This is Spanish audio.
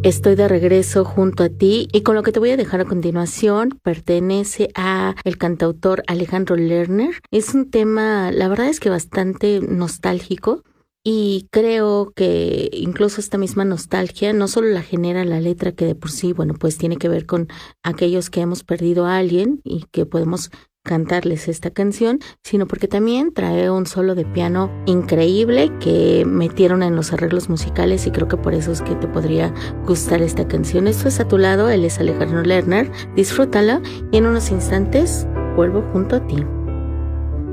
Estoy de regreso junto a ti y con lo que te voy a dejar a continuación pertenece a el cantautor Alejandro Lerner. Es un tema, la verdad es que bastante nostálgico y creo que incluso esta misma nostalgia no solo la genera la letra que de por sí, bueno, pues tiene que ver con aquellos que hemos perdido a alguien y que podemos cantarles esta canción, sino porque también trae un solo de piano increíble que metieron en los arreglos musicales y creo que por eso es que te podría gustar esta canción. Esto es A tu lado, él es Alejandro Lerner, disfrútalo y en unos instantes vuelvo junto a ti.